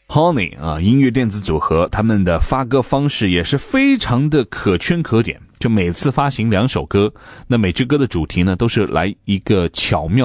Honey 音乐电子组合，他们的发歌方式也是非常的可圈可点，就每次发行2首歌，那每支歌的主题呢都是来一个巧妙